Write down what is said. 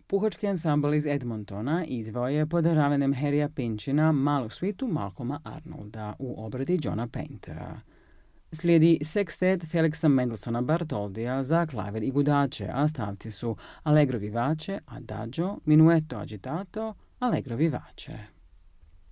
Puhački ansambl iz Edmontona izveo je pod ravenem Harrya Pinchina malu svitu Malcolma Arnolda u obradi Johna Paintera. Slijedi sekstet Felixa Mendelssohna Bartoldija za klavir i gudače, a stavci su Allegro vivace, Adagio, Minuetto agitato, Allegro vivace.